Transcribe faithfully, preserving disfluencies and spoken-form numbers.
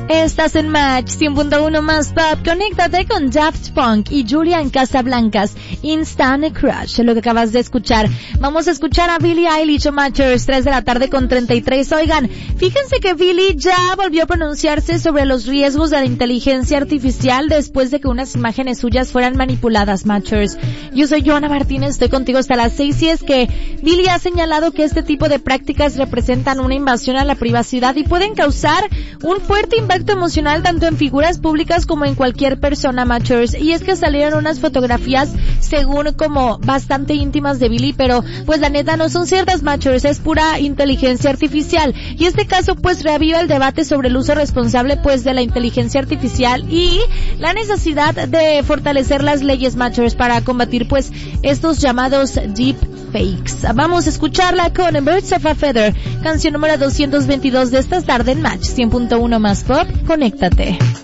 Estás en Match cien punto uno más Pop. Conéctate con Daft Punk y Julian Casablancas. Instant Crush, lo que acabas de escuchar. Vamos a escuchar a Billie Eilish o Matchers, tres de la tarde con treinta y tres. Oigan, fíjense que Billie ya volvió a pronunciarse sobre los riesgos de la inteligencia artificial después de que unas imágenes suyas fueran manipuladas, Matchers. Yo soy Joana Martínez, estoy contigo hasta las seis y es que Billie ha señalado que este tipo de prácticas representan una invasión a la privacidad y pueden causar un fuerte impacto emocional tanto en figuras públicas como en cualquier persona, Matchers. Y es que salieron unas fotografías según como bastante íntimas de Billie, pero pues la neta no son ciertas, Matchers, es pura inteligencia artificial. Y este caso pues reaviva el debate sobre el uso responsable pues de la inteligencia artificial y la necesidad de fortalecer las leyes, Matchers, para combatir pues estos llamados deep fakes. Vamos a escucharla con Birds of a Feather, canción número doscientos veintidós de esta tarde en Match cien punto uno más Pop. Conéctate.